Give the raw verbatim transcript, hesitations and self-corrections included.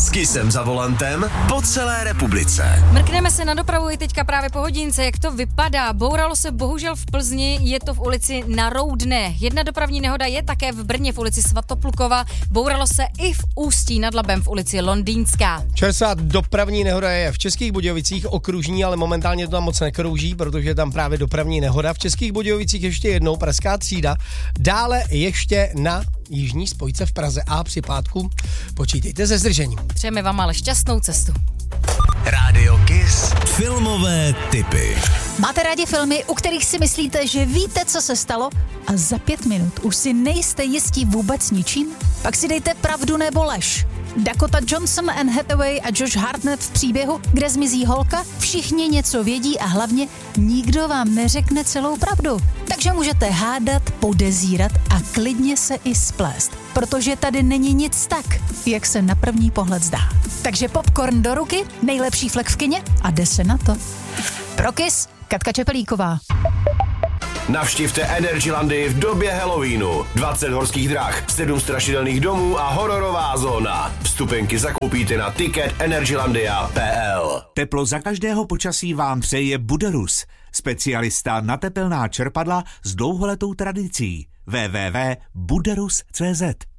S Kissem za volantem po celé republice. Mrkneme se na dopravu i teďka právě po hodince, jak to vypadá. Bouralo se bohužel v Plzni, je to v ulici Na Roudné. Jedna dopravní nehoda je také v Brně v ulici Svatoplukova. Bouralo se i v Ústí nad Labem v ulici Londýnská. Čerstvá dopravní nehoda je v Českých Budějovicích okružní, ale momentálně to tam moc nekrouží, protože je tam právě dopravní nehoda. V Českých Budějovicích ještě jednou pražská třída. Dále ještě na jižní spojce v Praze a při pátku počítejte se zdržením. Přejeme vám ale šťastnou cestu. Rádio Kiss. Filmové tipy. Máte rádi filmy, u kterých si myslíte, že víte, co se stalo a za pět minut už si nejste jistí vůbec ničím? Pak si dejte Pravdu nebo lež. Dakota Johnson, Anne Hathaway a Josh Hartnett v příběhu, kde zmizí holka, všichni něco vědí a hlavně nikdo vám neřekne celou pravdu. Takže můžete hádat, podezírat a klidně se i splést, protože tady není nic tak, jak se na první pohled zdá. Takže popcorn do ruky, nejlepší flek v kině a jde se na to. Pro Kiss, Katka Čepelíková. Navštivte Energylandy v době Halloweenu. dvacet horských drah, sedm strašidelných domů a hororová zóna. Vstupenky zakoupíte na ticket energylandia tečka p l. Teplo za každého počasí vám přeje Buderus, specialista na tepelná čerpadla s dlouholetou tradicí. w w w tečka buderus tečka c z